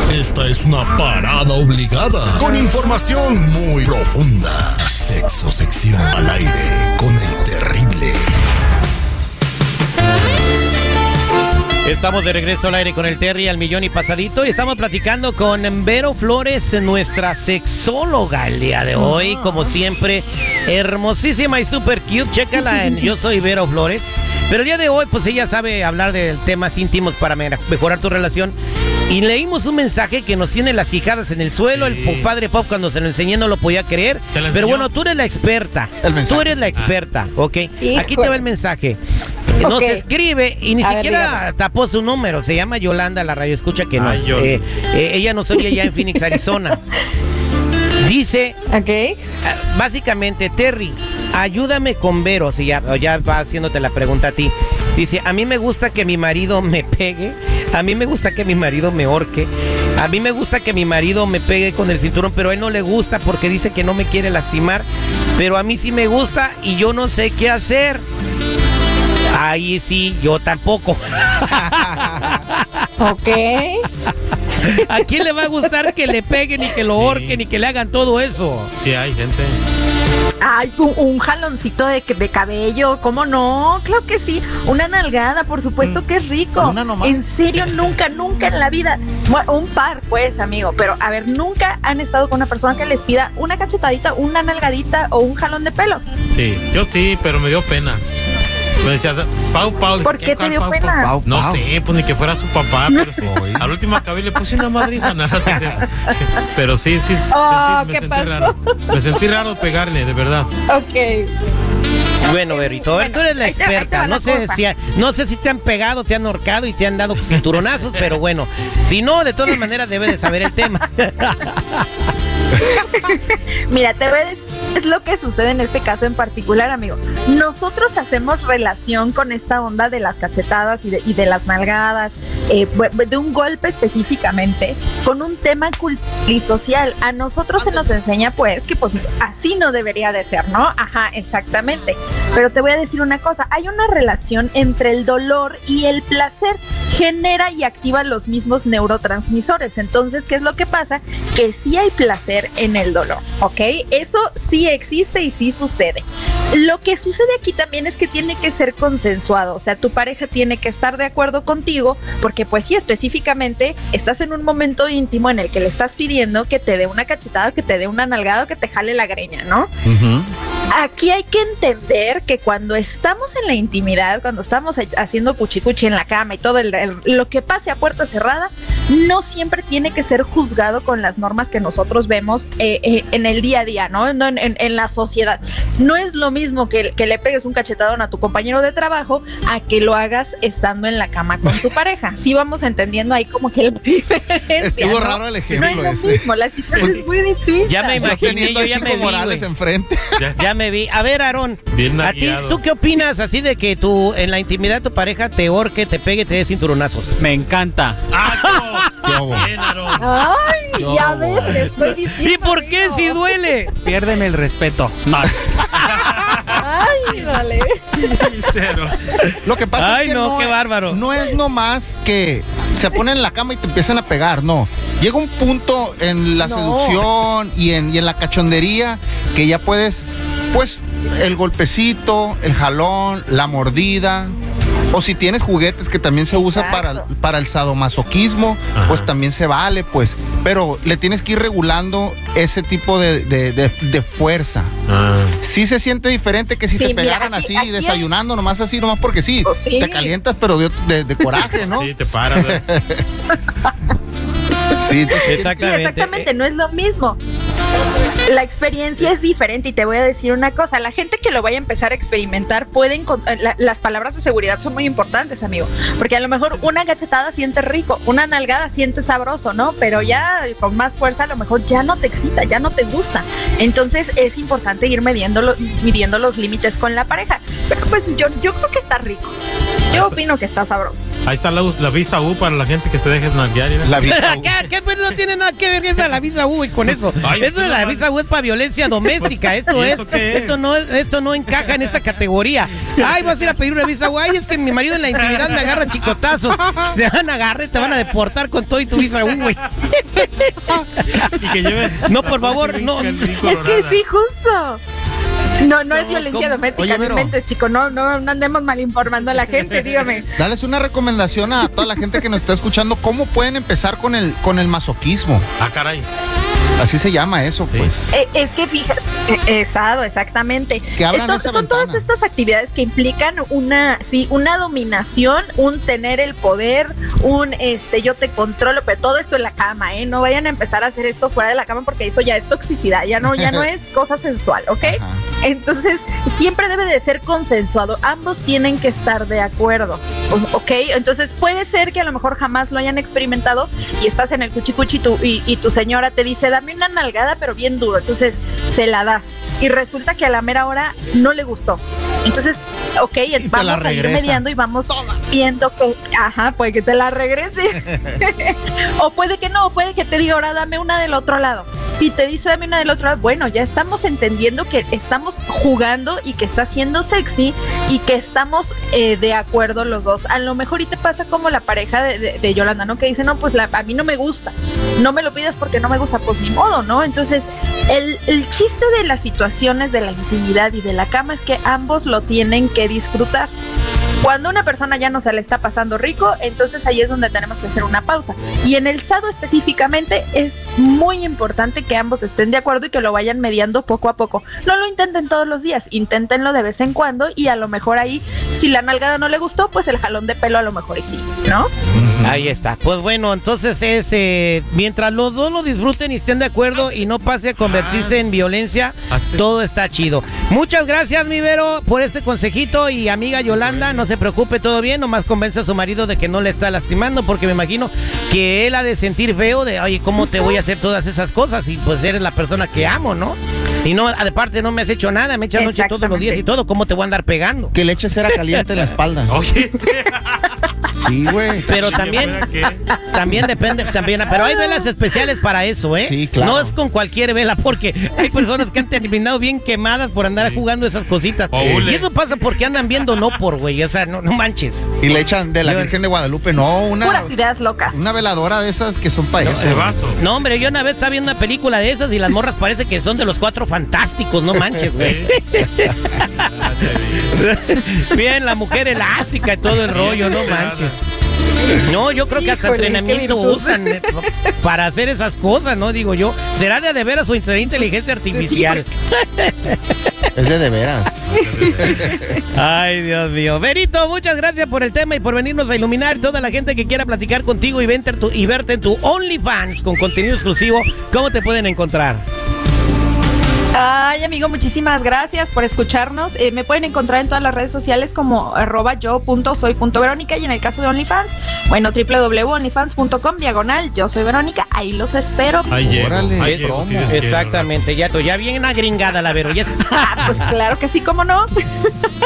Esta es una parada obligada con información muy profunda. Sexo Sección al aire con el terrible. Estamos de regreso al aire con el Terry al millón y pasadito y estamos platicando con Vero Flores, nuestra sexóloga el día de hoy, como siempre, hermosísima y super cute. Chécala en Yo Soy Vero Flores. Pero el día de hoy, pues ella sabe hablar de temas íntimos para mejorar tu relación. Y leímos un mensaje que nos tiene las quijadas en el suelo. Sí. El padre Pop, cuando se lo enseñé, no lo podía creer. Pero bueno, tú eres la experta. Tú eres la experta, ¿ok? Híjole. Aquí te va el mensaje. Nos escribe y ni siquiera tapó su número. Se llama Yolanda, la radio escucha que nos, ella nos oye ya en Phoenix, Arizona. Dice, básicamente, Terry, ayúdame con Vero. Si ya va haciéndote la pregunta a ti. Dice, a mí me gusta que mi marido me pegue, a mí me gusta que mi marido me ahorque, a mí me gusta que mi marido me pegue con el cinturón, pero a él no le gusta porque dice que no me quiere lastimar, pero a mí sí me gusta y yo no sé qué hacer. Ahí sí, yo tampoco. Ok. ¿A quién le va a gustar que le peguen y que lo ahorquen y que le hagan todo eso? Sí, hay gente. Ay, un jaloncito de cabello, ¿cómo no? Claro que sí. Una nalgada, por supuesto que es rico. Una nomás. En serio, nunca en la vida. Bueno, un par, pues, amigo. Pero, a ver, nunca han estado con una persona que les pida una cachetadita, una nalgadita o un jalón de pelo. Sí, yo sí, pero me dio pena. Me decía, Pau. ¿Por qué te dio pena? Pau. No sé, pues ni que fuera su papá, pero sí. Al último acabé y le puse una madriza. Pero sí, me sentí raro. Me sentí raro pegarle, de verdad. Ok. Bueno, Berito, tú eres la experta. No sé si te han pegado, te han ahorcado y te han dado cinturonazos, pero bueno, si no, de todas maneras debes de saber el tema. Mira, te voy a decir, es lo que sucede en este caso en particular, amigo. Nosotros hacemos relación con esta onda de las cachetadas y de las nalgadas, de un golpe específicamente, con un tema social. A nosotros se nos enseña, pues, que pues así no debería de ser, ¿no? Ajá, exactamente. Pero te voy a decir una cosa, hay una relación entre el dolor y el placer. Genera y activa los mismos neurotransmisores. Entonces, ¿qué es lo que pasa? Que sí hay placer en el dolor, ¿ok? Eso sí existe y sí sucede. Lo que sucede aquí también es que tiene que ser consensuado, o sea, tu pareja tiene que estar de acuerdo contigo, porque pues sí, específicamente estás en un momento íntimo en el que le estás pidiendo que te dé una cachetada, que te dé una nalgada, que te jale la greña, ¿no? Uh-huh. Aquí hay que entender que cuando estamos en la intimidad, cuando estamos haciendo cuchicuchi en la cama y todo lo que pase a puerta cerrada, no siempre tiene que ser juzgado con las normas que nosotros vemos en el día a día, ¿no? En la sociedad. No es lo mismo que le pegues un cachetadón a tu compañero de trabajo a que lo hagas estando en la cama con tu pareja. Sí vamos entendiendo ahí como que la diferencia. Estuvo raro el ejemplo. No es lo mismo, la situación es muy distinta. Ya me imaginé, yo ya me vi, Morales enfrente. Ya me vi. A ver, Aarón, a ti, ¿tú qué opinas así de que tú en la intimidad tu pareja te ahorque, te pegue, te dé cinturonazos? Me encanta. Bien, Aarón. Ay, ya ves, le estoy diciendo. ¿Y por qué si duele? Piérdeme el respeto. No. Ay, dale. Lo que pasa es que qué bárbaro. No es nomás que se ponen en la cama y te empiezan a pegar, no. Llega un punto en la seducción y en la cachondería que ya puedes, pues, el golpecito, el jalón, la mordida. O si tienes juguetes que también se usa para el sadomasoquismo, pues también se vale, pues. Pero le tienes que ir regulando ese tipo de fuerza. Sí se siente diferente que si te pegaran aquí desayunando, nomás porque sí, pues sí. Te calientas, pero de coraje, ¿no? Sí, te paras. Sí, exactamente, no es lo mismo. La experiencia es diferente y te voy a decir una cosa, la gente que lo vaya a empezar a experimentar las palabras de seguridad son muy importantes, amigo, porque a lo mejor una cachetada sientes rico, una nalgada sientes sabroso, ¿no? Pero ya con más fuerza a lo mejor ya no te excita, ya no te gusta. Entonces es importante ir midiendo los límites con la pareja. Pero pues yo creo que está rico. Yo opino que está sabroso. Ahí está la visa U para la gente que se deje nalguear. La visa U. ¿Qué? Pues no tiene nada que ver esa la visa U y con eso. Ay, eso de la visa U es para violencia doméstica. Pues, Esto no encaja en esa categoría. Ay, vas a ir a pedir una visa U. Ay, es que mi marido en la intimidad me agarra chicotazos. Te van a agarrar, te van a deportar con todo y tu visa U, güey. Y que lleve. No, por favor, no. Es que sí, justo. No es violencia doméstica, Oye, no Vero. inventes, chico, no andemos mal informando a la gente, dígame. Dales una recomendación a toda la gente que nos está escuchando. ¿Cómo pueden empezar con el masoquismo? Ah, caray. Así se llama eso, Sí. pues. Es que fíjate, exactamente. Que abran esa son todas ventana. estas actividades que implican una dominación, un tener el poder, yo te controlo, pero todo esto en la cama, no vayan a empezar a hacer esto fuera de la cama porque eso ya es toxicidad, ya no es cosa sensual, ¿ok? Ajá. Entonces, siempre debe de ser consensuado, ambos tienen que estar de acuerdo, ¿ok? Entonces, puede ser que a lo mejor jamás lo hayan experimentado y estás en el cuchicuchi y tu señora te dice, dame una nalgada, pero bien duro, entonces se la das. Y resulta que a la mera hora no le gustó. Entonces, ok, vamos a ir mediando y vamos viendo que, puede que te la regrese. O puede que no, puede que te diga, ahora dame una del otro lado. Si te dice dame una del otro lado, bueno, ya estamos entendiendo que estamos jugando y que está siendo sexy y que estamos de acuerdo los dos. A lo mejor y te pasa como la pareja de Yolanda, ¿no? Que dice, no, pues a mí no me gusta. No me lo pidas porque no me gusta, pues ni modo, ¿no? Entonces, el chiste de las situaciones de la intimidad y de la cama es que ambos lo tienen que disfrutar. Cuando una persona ya no se le está pasando rico, entonces ahí es donde tenemos que hacer una pausa. Y en el sado específicamente es muy importante que ambos estén de acuerdo y que lo vayan mediando poco a poco. No lo intenten todos los días, inténtenlo de vez en cuando y a lo mejor ahí, si la nalgada no le gustó, pues el jalón de pelo a lo mejor y sí, ¿no? Ahí está. Pues bueno, entonces mientras los dos lo disfruten y estén de acuerdo y no pase a convertirse en violencia, todo está chido. Muchas gracias, mi Vero, por este consejito y amiga Yolanda, no se preocupe, todo bien, nomás convence a su marido de que no le está lastimando porque me imagino que él ha de sentir feo de, oye, ¿cómo te voy a hacer todas esas cosas? Y pues eres la persona que amo, ¿no? Y no, aparte no me has hecho nada, me echas noche todos los días y todo, ¿cómo te voy a andar pegando? Que le eches cera caliente en la espalda. Oye, Sí, güey. Pero también depende, pero hay velas especiales para eso, ¿eh? Sí, claro. No es con cualquier vela, porque hay personas que han terminado bien quemadas por andar jugando esas cositas. Y eso pasa porque andan viendo no por, güey, o sea, no manches. Y le echan de la Virgen de Guadalupe, no, puras ideas locas. Una veladora de esas que son para eso. De vaso. No, hombre, yo una vez estaba viendo una película de esas y las morras parece que son de los Cuatro Fantásticos, no manches, güey. Bien, la mujer elástica y todo el rollo, no manches. No, yo creo que hasta entrenamiento usan para hacer esas cosas, ¿no? Digo yo. ¿Será de veras o será inteligencia artificial? Es de veras. Ay, Dios mío. Verito, muchas gracias por el tema y por venirnos a iluminar. Toda la gente que quiera platicar contigo y verte en tu OnlyFans con contenido exclusivo, ¿cómo te pueden encontrar? Ay, amigo, muchísimas gracias por escucharnos. Me pueden encontrar en todas las redes sociales como @yo.soy.verónica y en el caso de OnlyFans, bueno, www.onlyfans.com/yo soy Verónica. Ahí los espero. Ahí llego, Órale, ahí llego, si Dios quiere, Exactamente, ya bien agringada la Vero. Pues claro que sí, ¿cómo no?